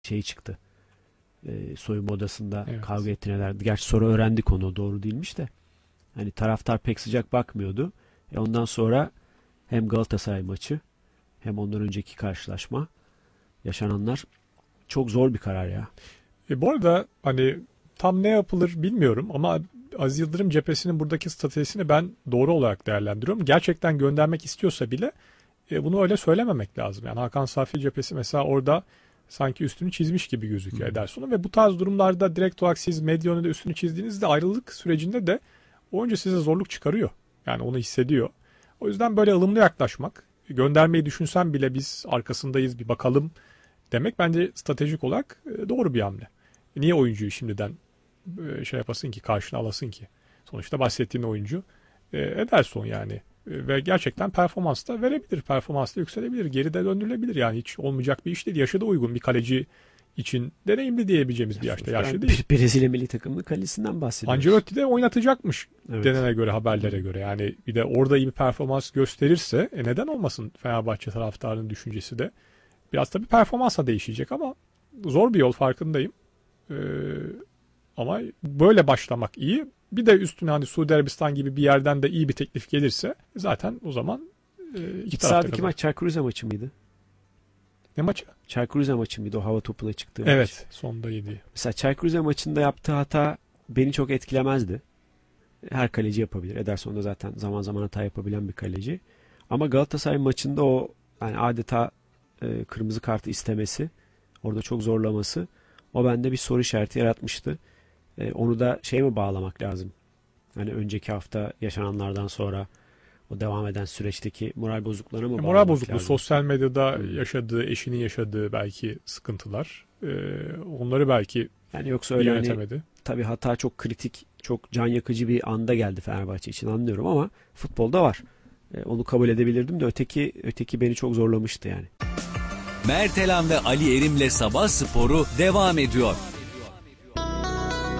şey çıktı. Soyunma odasında Evet. kavga ettilerdi. Gerçi sonra öğrendik onu, doğru değilmiş de. Hani taraftar pek sıcak bakmıyordu. Ondan sonra hem Galatasaray maçı hem ondan önceki karşılaşma, yaşananlar çok zor bir karar ya. Bu arada hani tam ne yapılır bilmiyorum ama Aziz Yıldırım cephesinin buradaki stratejisini ben doğru olarak değerlendiriyorum. Gerçekten göndermek istiyorsa bile bunu öyle söylememek lazım. Yani Hakan Safi cephesi mesela orada sanki üstünü çizmiş gibi gözüküyor Ederson'un ve bu tarz durumlarda direkt olarak siz medya önünde üstünü çizdiğinizde ayrılık sürecinde de oyuncu size zorluk çıkarıyor. Yani onu hissediyor. O yüzden böyle ılımlı yaklaşmak, göndermeyi düşünsem bile biz arkasındayız bir bakalım demek bence stratejik olarak doğru bir hamle. Niye oyuncuyu şimdiden şey yapasın ki, karşına alasın ki? Sonuçta bahsettiğin oyuncu Ederson yani. Ve gerçekten performans da verebilir. Performans da yükselebilir. Geride döndürülebilir. Yani hiç olmayacak bir iş değil. Yaşı da uygun bir kaleci için deneyimli diyebileceğimiz bir yaşta. Yaşlı değil. Brezilya milli takımının kalesinden bahsediyoruz. Ancelotti de oynatacakmış Evet. denene göre, haberlere göre. Yani bir de orada iyi bir performans gösterirse neden olmasın, Fenerbahçe taraftarının düşüncesi de. Biraz tabii performansa değişecek ama zor bir yol, farkındayım. Ama böyle başlamak iyi. Bir de üstüne hani Suudi Arabistan gibi bir yerden de iyi bir teklif gelirse zaten o zaman iki İç tarafta sahadaki kadar. maç Çaykur Rize maçı mıydı? Ne maçı? Çaykur Rize maçı mıydı o hava topuna çıktığı maç? Evet, sonda yedi. Mesela Çaykur Rize maçında yaptığı hata beni çok etkilemezdi. Her kaleci yapabilir. Ederson da zaten zaman zaman hata yapabilen bir kaleci. Ama Galatasaray maçında o yani adeta kırmızı kartı istemesi, orada çok zorlaması, o bende bir soru işareti yaratmıştı. Onu da şeye mi bağlamak lazım? Hani önceki hafta yaşananlardan sonra o devam eden süreçteki moral bozukluğuna mı bağlamak Moral bozukluğu, lazım? sosyal medyada yaşadığı, eşinin yaşadığı belki sıkıntılar. Onları belki Yani yoksa iyi öyle hani yönetemedi. tabii hata çok kritik, çok can yakıcı bir anda geldi Fenerbahçe için, anlıyorum ama futbolda var. Onu kabul edebilirdim de öteki beni çok zorlamıştı yani. Mertelan ve Ali Erim'le Sabah Sporu devam ediyor.